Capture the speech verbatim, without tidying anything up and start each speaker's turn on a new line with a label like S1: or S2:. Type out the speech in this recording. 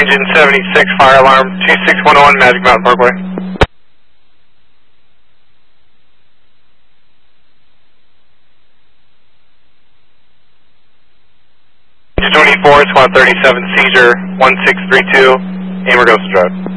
S1: engine seventy-six, fire alarm two six one one, Magic Mountain Parkway. twenty-four, Squad thirty-seven, seizure one six three two, Amargosa Drive.